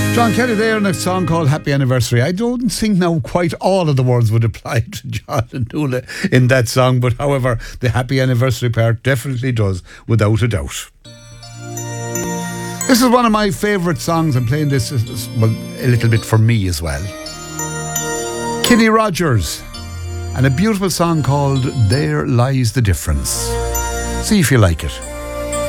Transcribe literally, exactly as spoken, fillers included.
John Kelly there in a song called Happy Anniversary. I don't think now quite all of the words would apply to John and Nuala in that song, but however, the happy anniversary part definitely does, without a doubt. This is one of my favourite songs. I'm playing this, well, a little bit for me as well. Kenny Rogers, and a beautiful song called There Lies the Difference. See if you like it.